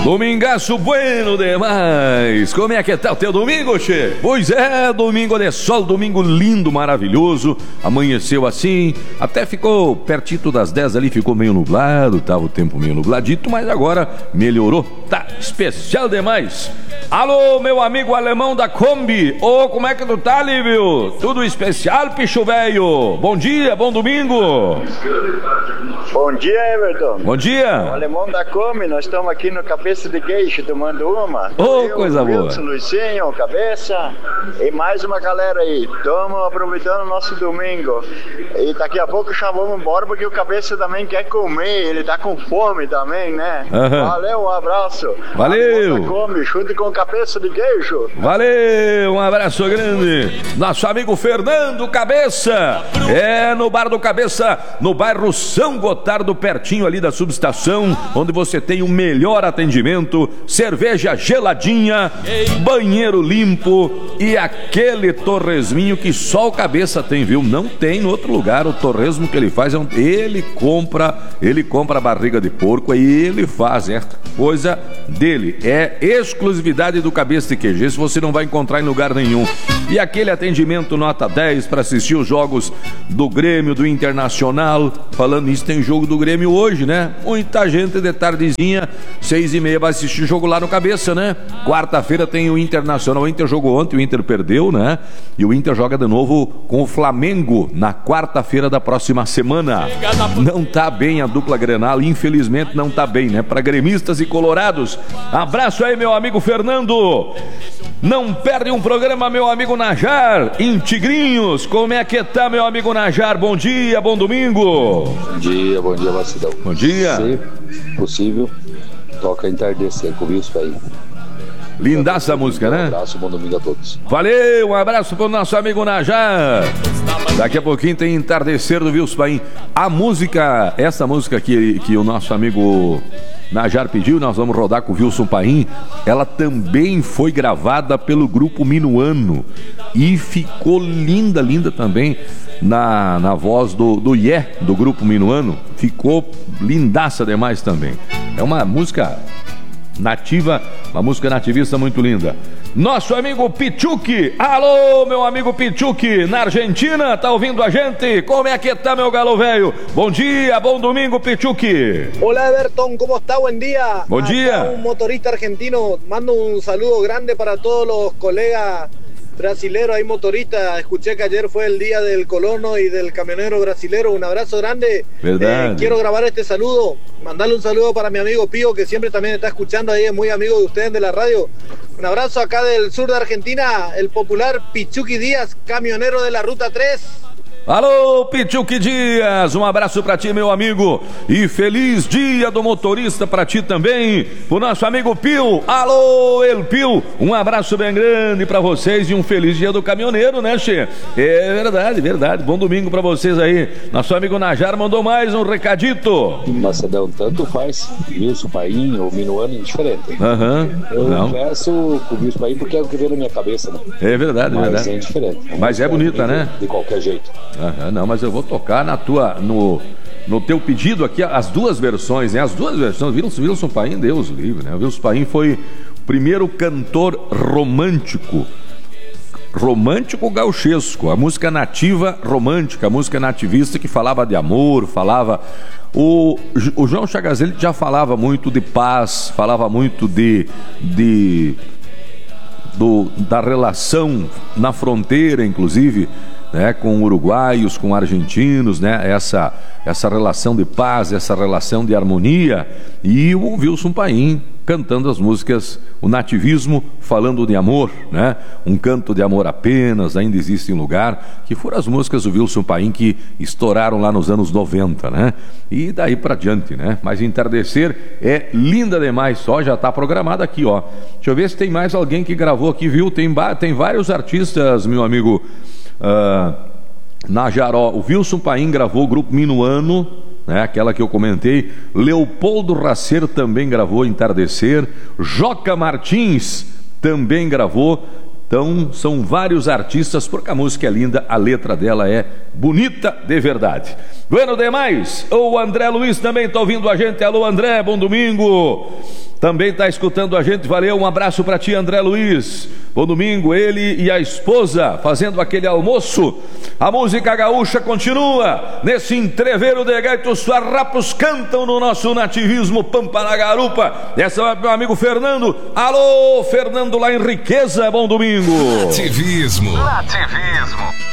Domingaço bueno demais. Como é que tá o teu domingo, che? Pois é, domingo de sol, domingo lindo, maravilhoso. Amanheceu assim, até ficou pertinho das 10 ali, ficou meio nublado, tava o tempo meio nubladito, mas agora melhorou, tá especial demais. Alô, meu amigo alemão da Kombi. Ô, como é que tu tá, Lívio? Tudo especial, picho velho? Bom dia, bom domingo. Bom dia, Everton. Bom dia. O alemão da Kombi, nós estamos aqui no Cabeça de Queijo tomando uma. Ô, coisa boa. Wilson, Luizinho, Cabeça e mais uma galera aí. Estamos aproveitando o nosso domingo. E daqui a pouco já vamos embora porque o Cabeça também quer comer, ele tá com fome também, né? Valeu, um abraço. Valeu. Da Kombi, junto com o Cabeça de Queijo. Valeu, um abraço grande. Nosso amigo Fernando Cabeça. É no Bar do Cabeça, no bairro São Gotardo, pertinho ali da subestação, onde você tem o melhor atendimento, cerveja geladinha, banheiro limpo e aquele torresminho que só o Cabeça tem, viu? Não tem em outro lugar. O torresmo que ele faz, ele compra a barriga de porco e ele faz, é coisa dele, é exclusividade do Cabeça de Queijo. Esse você não vai encontrar em lugar nenhum. E aquele atendimento nota 10 para assistir os jogos do Grêmio, do Internacional. Falando nisso, tem jogo do Grêmio hoje, né? Muita gente de tardezinha, 6h30 vai assistir o jogo lá no Cabeça, né? Quarta-feira tem o Internacional. O Inter jogou ontem, o Inter perdeu, né? E o Inter joga de novo com o Flamengo na quarta-feira da próxima semana. Não tá bem a dupla Grenal, infelizmente não tá bem, né? Para gremistas e colorados. Abraço aí, meu amigo Fernando. Não perde um programa, meu amigo Najar, em Tigrinhos. Como é que tá, meu amigo Najar? Bom dia, bom domingo. Bom dia, Bacidão. Bom dia. Se possível, toca Entardecer com o Wilson aí. Lindaça a música, né? Um abraço, bom domingo a todos. Valeu, um abraço pro nosso amigo Najar. Daqui a pouquinho tem Entardecer do Wilson Paim. A música, essa música que o nosso amigo Najar pediu, nós vamos rodar com o Wilson Paim. Ela também foi gravada pelo grupo Minuano e ficou linda, linda também na voz do do grupo Minuano. Ficou lindaça demais também. É uma música nativa, uma música nativista muito linda. Nosso amigo Pichuque. Alô, meu amigo Pichuque, na Argentina, tá ouvindo a gente? Como é que tá, meu galo velho? Bom dia, bom domingo, Pichuque. Olá, Everton, ¿cómo está? Buen día. Bom dia. Acá un motorista argentino, mando un saludo grande para todos los colegas brasileros, hay motoristas. Escuché que ayer fue el día del colono y del camionero brasilero. Un abrazo grande. Quiero grabar este saludo, mandarle un saludo para mi amigo Pío, que siempre también está escuchando ahí, es muy amigo de ustedes de la radio. Un abrazo acá del sur de Argentina, el popular Pichuqui Díaz, camionero de la Ruta 3. Alô, Pichuque Dias, um abraço pra ti, meu amigo, e feliz dia do motorista pra ti também, o nosso amigo Pio. Alô, El Pio, um abraço bem grande pra vocês e um feliz dia do caminhoneiro, né, che? É verdade, verdade, bom domingo pra vocês aí. Nosso amigo Najar mandou mais um recadito. Macedão, tanto faz Wilson Paim ou Minuano, indiferente. Eu peço com o Wilson Paim porque é o que veio na minha cabeça, né? É verdade, mas verdade. É indiferente. Mas é bonita, né? De qualquer jeito. Não, mas eu vou tocar no teu pedido aqui as duas versões, né? As duas versões. Wilson Paim, Deus livre, né? O Wilson Paim foi o primeiro cantor romântico gauchesco, a música nativa romântica, a música nativista que falava de amor, falava... O João Chagas, ele já falava muito de paz, falava muito da relação na fronteira, inclusive, né, com uruguaios, com argentinos, né, essa relação de paz, essa relação de harmonia, e o Wilson Paim cantando as músicas, o nativismo falando de amor, né, um canto de amor apenas, ainda existe um lugar, que foram as músicas do Wilson Paim que estouraram lá nos anos 90, né, e daí pra diante, né, mas Entardecer é linda demais, só já tá programada aqui, ó, deixa eu ver se tem mais alguém que gravou aqui, viu, tem vários artistas, meu amigo. Najaró, o Wilson Paim gravou o grupo Minuano, né, aquela que eu comentei. Leopoldo Racer também gravou Entardecer. Joca Martins também gravou. Então são vários artistas, porque a música é linda, a letra dela é bonita de verdade. Bueno demais, o André Luiz também está ouvindo a gente. Alô, André, bom domingo. também está escutando a gente. Valeu, um abraço para ti, André Luiz. Bom domingo, ele e a esposa fazendo aquele almoço. A música gaúcha continua nesse entreveiro de gaita. Os farrapos cantam no nosso nativismo Pampa na Garupa. Essa é meu amigo Fernando. Alô, Fernando lá em Riqueza, bom domingo. Nativismo.